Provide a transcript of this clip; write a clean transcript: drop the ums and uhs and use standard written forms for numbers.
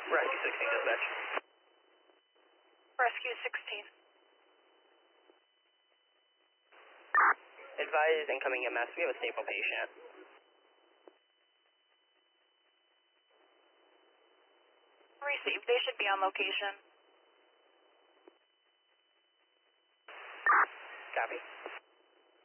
Rescue 16 dispatch. Rescue 16. Advise incoming EMS, we have a stable patient. Received. They should be on location. Copy.